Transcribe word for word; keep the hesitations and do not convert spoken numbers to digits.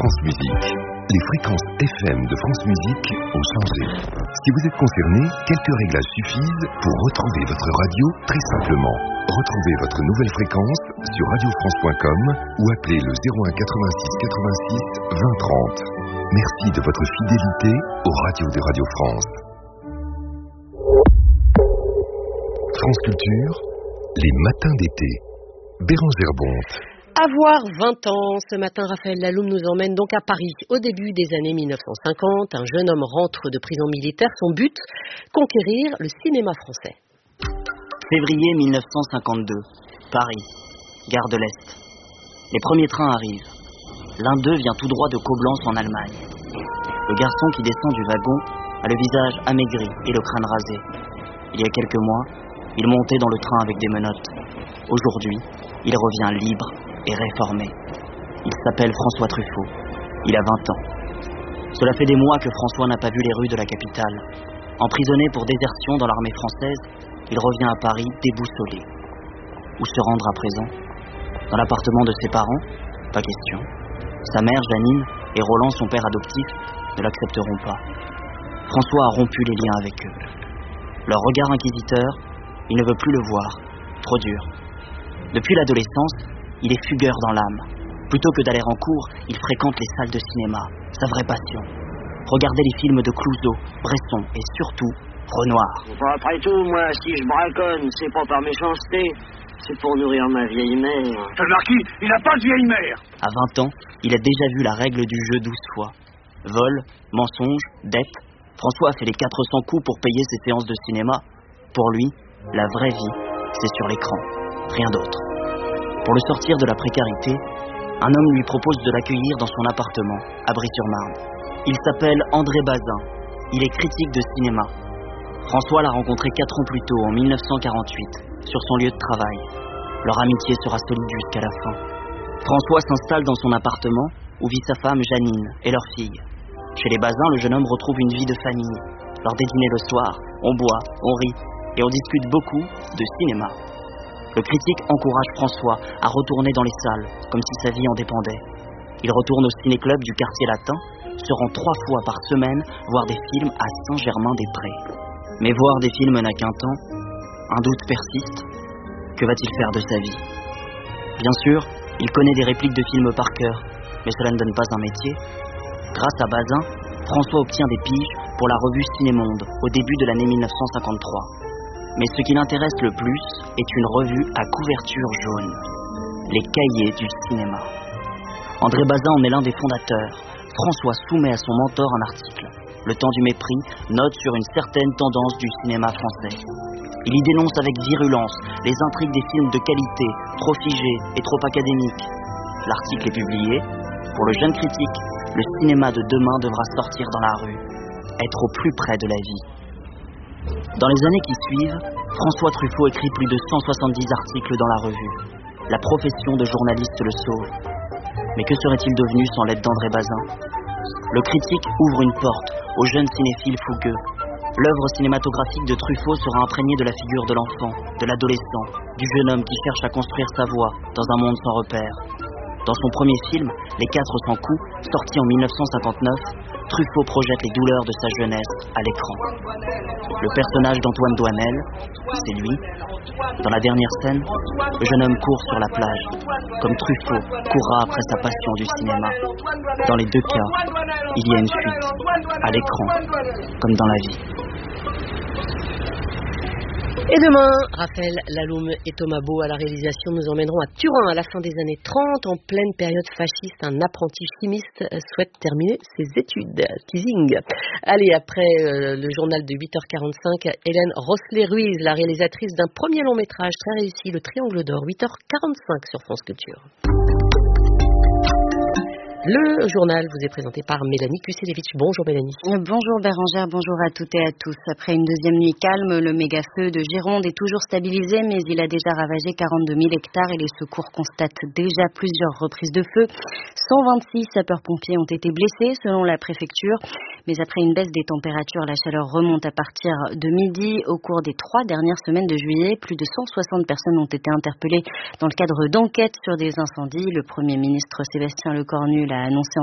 France Musique. Les fréquences F M de France Musique ont changé. Si vous êtes concerné, quelques réglages suffisent pour retrouver votre radio très simplement. Retrouvez votre nouvelle fréquence sur radio france point com ou appelez le zéro un quatre-vingt-six quatre-vingt-six vingt trente. Merci de votre fidélité aux radios de Radio France. France Culture, les matins d'été. Bérangère Bonte. Avoir vingt ans, ce matin, Raphaël Laloum nous emmène donc à Paris. Au début des années mille neuf cent cinquante, un jeune homme rentre de prison militaire. Son but, conquérir le cinéma français. Février mille neuf cent cinquante-deux, Paris, gare de l'Est. Les premiers trains arrivent. L'un d'eux vient tout droit de Coblence en Allemagne. Le garçon qui descend du wagon a le visage amaigri et le crâne rasé. Il y a quelques mois, il montait dans le train avec des menottes. Aujourd'hui, il revient libre et réformé. Il s'appelle François Truffaut. Il a vingt ans. Cela fait des mois que François n'a pas vu les rues de la capitale. Emprisonné pour désertion dans l'armée française, il revient à Paris déboussolé. Où se rendre à présent? Dans l'appartement de ses parents? Pas question. Sa mère, Janine, et Roland, son père adoptif, ne l'accepteront pas. François a rompu les liens avec eux. Leur regard inquisiteur, il ne veut plus le voir. Trop dur. Depuis l'adolescence, il est fugueur dans l'âme. Plutôt que d'aller en cours, il fréquente les salles de cinéma, sa vraie passion. Regarder les films de Clouzot, Bresson et surtout Renoir. Bon, après tout, moi, si je braconne, c'est pas par méchanceté, c'est pour nourrir ma vieille mère. Le marquis, il n'a pas de vieille mère. À vingt ans, il a déjà vu la règle du jeu douze fois. Vol, mensonge, dette. François a fait les quatre cents coups pour payer ses séances de cinéma. Pour lui, la vraie vie, c'est sur l'écran, rien d'autre. Pour le sortir de la précarité, un homme lui propose de l'accueillir dans son appartement, à Brie-sur-Marne. Il s'appelle André Bazin. Il est critique de cinéma. François l'a rencontré quatre ans plus tôt, en mille neuf cent quarante-huit, sur son lieu de travail. Leur amitié sera solide jusqu'à la fin. François s'installe dans son appartement, où vit sa femme Janine et leur fille. Chez les Bazin, le jeune homme retrouve une vie de famille. Lors des dîners le soir, on boit, on rit, et on discute beaucoup de cinéma. Le critique encourage François à retourner dans les salles, comme si sa vie en dépendait. Il retourne au ciné-club du quartier latin, se rend trois fois par semaine voir des films à Saint-Germain-des-Prés. Mais voir des films n'a qu'un temps, un doute persiste. Que va-t-il faire de sa vie? Bien sûr, il connaît des répliques de films par cœur, mais cela ne donne pas un métier. Grâce à Bazin, François obtient des piges pour la revue Ciné-Monde au début de l'année mille neuf cent cinquante-trois. Mais ce qui l'intéresse le plus est une revue à couverture jaune, les Cahiers du cinéma. André Bazin en est l'un des fondateurs. François soumet à son mentor un article. Le Temps du mépris note sur une certaine tendance du cinéma français. Il y dénonce avec virulence les intrigues des films de qualité, trop figés et trop académiques. L'article est publié. Pour le jeune critique, le cinéma de demain devra sortir dans la rue, être au plus près de la vie. Dans les années qui suivent, François Truffaut écrit plus de cent soixante-dix articles dans la revue. La profession de journaliste le sauve. Mais que serait-il devenu sans l'aide d'André Bazin? Le critique ouvre une porte aux jeunes cinéphiles fougueux. L'œuvre cinématographique de Truffaut sera imprégnée de la figure de l'enfant, de l'adolescent, du jeune homme qui cherche à construire sa voie dans un monde sans repères. Dans son premier film, Les quatre cents coups, sorti en mille neuf cent cinquante-neuf, Truffaut projette les douleurs de sa jeunesse à l'écran. Le personnage d'Antoine Doinel, c'est lui. Dans la dernière scène, le jeune homme court sur la plage, comme Truffaut courra après sa passion du cinéma. Dans les deux cas, il y a une fuite, à l'écran, comme dans la vie. Et demain, Raphaël Laloum et Thomas Beau à la réalisation nous emmèneront à Turin à la fin des années trente, en pleine période fasciste. Un apprenti chimiste souhaite terminer ses études. Teasing. Allez, après euh, le journal de huit heures quarante-cinq, Hélène Rosselet-Ruiz, la réalisatrice d'un premier long métrage très réussi, Le Triangle d'Or, huit heures quarante-cinq sur France Culture. Le journal vous est présenté par Mélanie Kuselevitch. Bonjour Mélanie. Bonjour Bérangère, bonjour à toutes et à tous. Après une deuxième nuit calme, le méga-feu de Gironde est toujours stabilisé, mais il a déjà ravagé quarante-deux mille hectares et les secours constatent déjà plusieurs reprises de feu. cent vingt-six sapeurs-pompiers ont été blessés selon la préfecture. Mais après une baisse des températures, la chaleur remonte à partir de midi. Au cours des trois dernières semaines de juillet, plus de cent soixante personnes ont été interpellées dans le cadre d'enquêtes sur des incendies. Le Premier ministre Sébastien Lecornu l'a annoncé